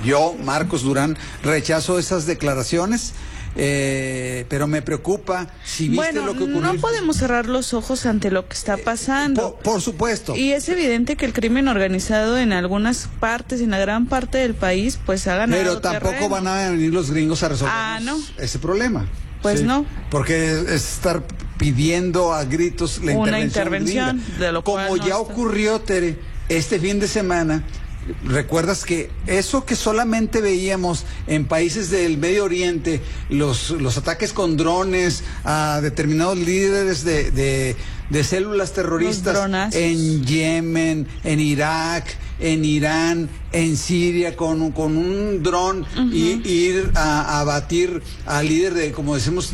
Yo, Marcos Durán, rechazo esas declaraciones. Pero me preocupa si viste lo que ocurrió. No podemos cerrar los ojos ante lo que está pasando. Por supuesto. Y es evidente que el crimen organizado en algunas partes, en la gran parte del país, pues ha ganado Pero tampoco terreno. Van a venir los gringos a resolver ese problema. Pues no. Porque es estar pidiendo a gritos una intervención de lo cual como ya ocurrió, Tere, este fin de semana. ¿Recuerdas que eso que solamente veíamos en países del Medio Oriente, los ataques con drones a determinados líderes de células terroristas en Yemen, en Irak, en Irán, en Siria, con un dron y ir a abatir al líder como decimos,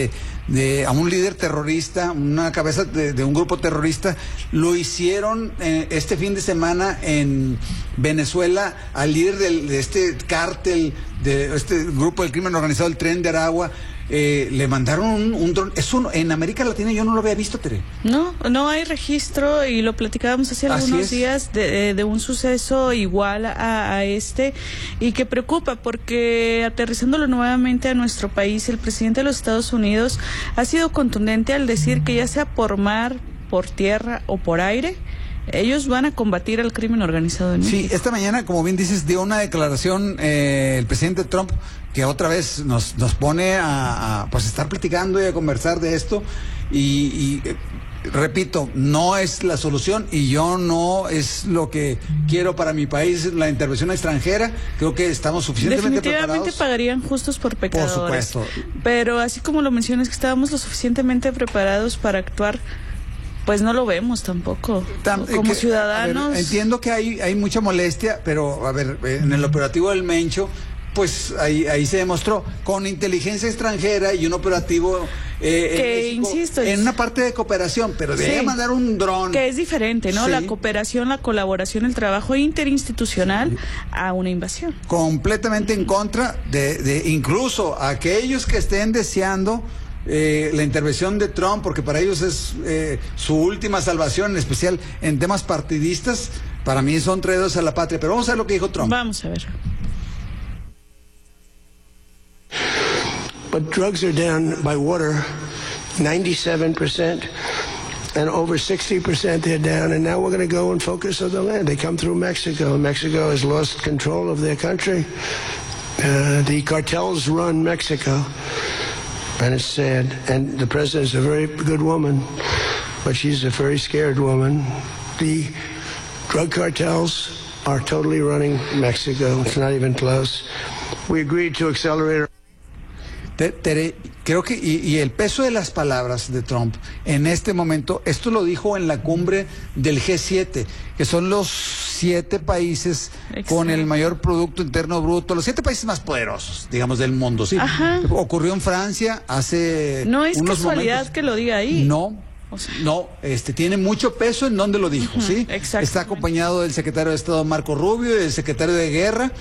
a un líder terrorista, una cabeza de un grupo terrorista? Lo hicieron este fin de semana en Venezuela al líder de este cártel, de este grupo del crimen organizado, el Tren de Aragua. Le mandaron un dron. Eso en América Latina yo no lo había visto, Tere. No hay registro, y lo platicábamos hace algunos días de un suceso igual a este, y que preocupa porque, aterrizándolo nuevamente a nuestro país, el presidente de los Estados Unidos ha sido contundente al decir que ya sea por mar, por tierra o por aire, ellos van a combatir al crimen organizado en México. Sí, esta mañana, como bien dices, dio una declaración el presidente Trump, que otra vez nos pone a pues estar platicando y a conversar de esto, y repito, no es la solución, y yo no es lo que quiero para mi país, la intervención extranjera. Creo que estamos suficientemente preparados. Definitivamente pagarían justos por pecadores. Por supuesto. Pero así como lo mencionas, que estábamos lo suficientemente preparados para actuar, pues no lo vemos tampoco, como ciudadanos. A ver, entiendo que hay mucha molestia, pero a ver, en el operativo del Mencho, pues ahí se demostró con inteligencia extranjera y un operativo que en México, insisto, en una parte de cooperación, pero debe mandar un dron. Que es diferente, ¿no? Sí. La cooperación, la colaboración, el trabajo interinstitucional a una invasión. Completamente en contra de incluso aquellos que estén deseando la intervención de Trump, porque para ellos es su última salvación, en especial en temas partidistas. Para mí son traidores a la patria. Pero vamos a ver lo que dijo Trump. Vamos a ver. But drugs are down by water 97%, and over 60% they're down, and now we're going to go and focus on the land. They come through Mexico. Mexico has lost control of their country. The cartels run Mexico. And it's sad. And the president is a very good woman, but she's a very scared woman. The drug cartels are totally running Mexico. It's not even close. We agreed to accelerate. Tere, creo que, y el peso de las palabras de Trump en este momento, esto lo dijo en la cumbre del G7, que son los 7 países con el mayor Producto Interno Bruto, los 7 países más poderosos, digamos, del mundo, ¿sí? Ajá. Ocurrió en Francia hace no es unos casualidad momentos. Que lo diga ahí. No, tiene mucho peso en donde lo dijo, ¿sí? Está acompañado del secretario de Estado Marco Rubio y del secretario de Guerra.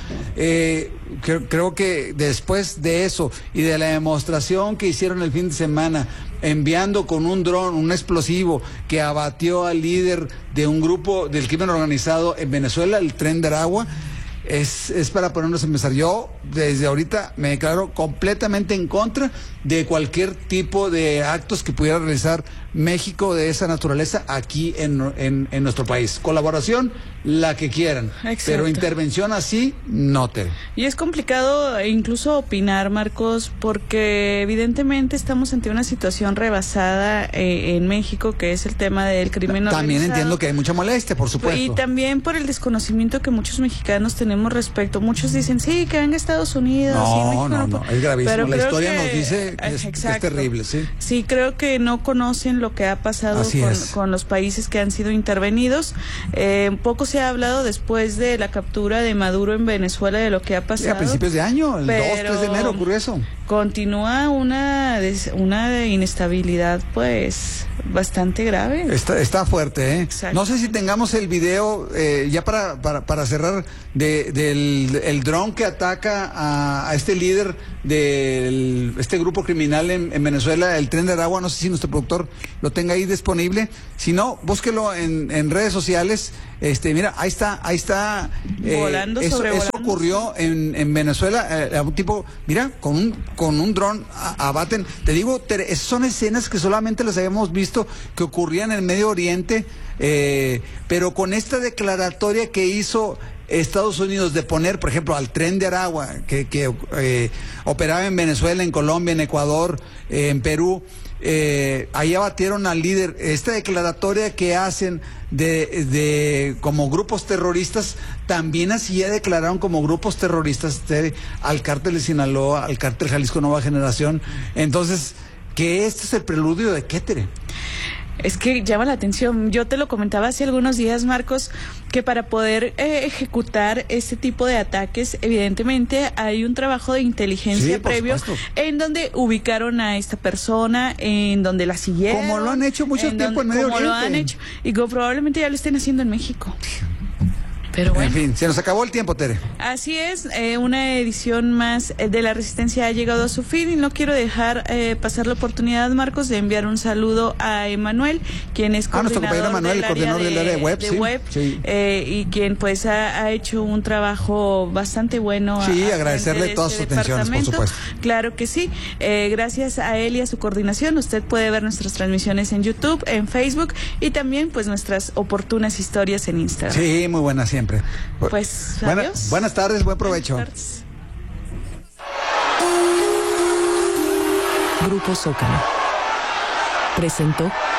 Creo que después de eso y de la demostración que hicieron el fin de semana, enviando con un dron un explosivo que abatió al líder de un grupo del crimen organizado en Venezuela, el Tren de Aragua, es para ponernos a pensar. Yo desde ahorita me declaro completamente en contra de cualquier tipo de actos que pudiera realizar México de esa naturaleza aquí en nuestro país. Colaboración, la que quieran. Exacto. Pero intervención así, no te. Y es complicado incluso opinar, Marcos, porque evidentemente estamos ante una situación rebasada en México, que es el tema del crimen organizado. También entiendo que hay mucha molestia, por supuesto. Y también por el desconocimiento que muchos mexicanos tenemos respecto. Muchos dicen, sí, que venga a Estados Unidos. No, es gravísimo. Pero la historia nos dice que es terrible, ¿sí? Sí, creo que no conocen lo que ha pasado con los países que han sido intervenidos. Poco se ha hablado después de la captura de Maduro en Venezuela de lo que ha pasado. Sí, a principios de año, el 2-3 de enero ocurrió eso. Continúa una inestabilidad, pues, bastante grave. Está fuerte, ¿eh? Exacto. No sé si tengamos el video, ya para cerrar, del dron que ataca a este líder de este grupo criminal en Venezuela, el Tren de Aragua. No sé si nuestro productor lo tenga ahí disponible. Si no, búsquelo en redes sociales. Mira, ahí está. Volando, eso sobrevolando. ocurrió en Venezuela. Un tipo, mira, con un dron abaten. Te digo, son escenas que solamente las habíamos visto que ocurrían en el Medio Oriente, pero con esta declaratoria que hizo Estados Unidos de poner, por ejemplo, al Tren de Aragua, que operaba en Venezuela, en Colombia, en Ecuador, en Perú, ahí abatieron al líder. Esta declaratoria que hacen de como grupos terroristas, también así ya declararon como grupos terroristas al cártel de Sinaloa, al cártel Jalisco Nueva Generación. Entonces, que este es el preludio de qué, Tere. Es que llama la atención. Yo te lo comentaba hace algunos días, Marcos, que para poder ejecutar este tipo de ataques, evidentemente hay un trabajo de inteligencia previo, en donde ubicaron a esta persona, en donde la siguieron. Como lo han hecho mucho tiempo en Medio Oriente. Como lo han hecho. Y como probablemente ya lo estén haciendo en México. Pero bueno. En fin, se nos acabó el tiempo, Tere. Así es, una edición más de La Resistencia ha llegado a su fin y no quiero dejar pasar la oportunidad, Marcos, de enviar un saludo a Emanuel, quien es coordinador del área de web, sí. Y quien pues ha hecho un trabajo bastante bueno. Sí, agradecerle todas sus atenciones, por supuesto. Claro que sí, gracias a él y a su coordinación, usted puede ver nuestras transmisiones en YouTube, en Facebook y también pues nuestras oportunas historias en Instagram. Sí, muy buenas siempre. Pues adiós. Buenas tardes, buen provecho. Buenas tardes. Grupo Zócalo presentó